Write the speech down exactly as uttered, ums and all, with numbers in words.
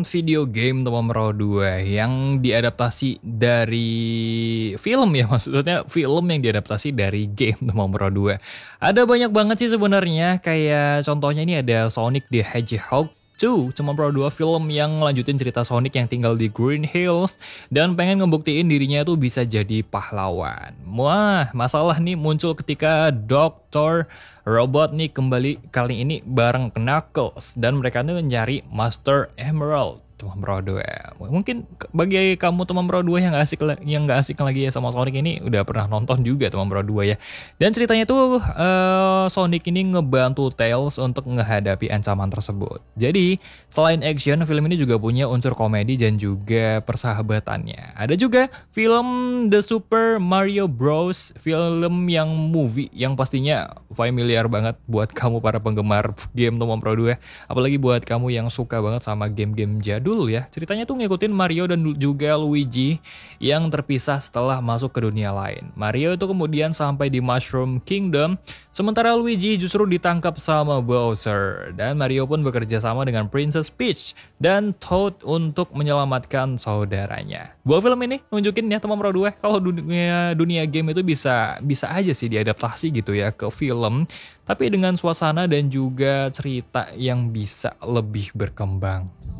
video game Tomorrow dua yang diadaptasi dari film ya, maksudnya film yang diadaptasi dari game Tomorrow dua. Ada banyak banget sih sebenarnya, kayak contohnya ini ada Sonic the Hedgehog dua, Tomorrow dua film yang lanjutin cerita Sonic yang tinggal di Green Hills dan pengen ngebuktiin dirinya tuh bisa jadi pahlawan. Wah, masalah nih muncul ketika dokter Robotnik kembali kali ini bareng Knuckles dan mereka tuh mencari Master Emerald. Tomorrow dua. Mungkin bagi kamu Tomorrow dua yang gak asik yang gak asik lagi ya sama Sonic ini udah pernah nonton juga Tomorrow dua ya. Dan ceritanya tuh uh, Sonic ini ngebantu Tails untuk menghadapi ancaman tersebut. Jadi selain action, film ini juga punya unsur komedi dan juga persahabatannya. Ada juga film The Super Mario Bros, film yang movie yang pastinya familiar banget buat kamu para penggemar game Tomorrow dua. Apalagi buat kamu yang suka banget sama game-game jadul ya. Ceritanya tuh ngikutin Mario dan juga Luigi yang terpisah setelah masuk ke dunia lain. Mario itu kemudian sampai di Mushroom Kingdom, sementara Luigi justru ditangkap sama Bowser. Dan Mario pun bekerja sama dengan Princess Peach dan Toad untuk menyelamatkan saudaranya. Buah film ini nunjukin ya Tomorrow dua kalau dunia dunia game itu bisa bisa aja sih diadaptasi gitu ya ke film, tapi dengan suasana dan juga cerita yang bisa lebih berkembang.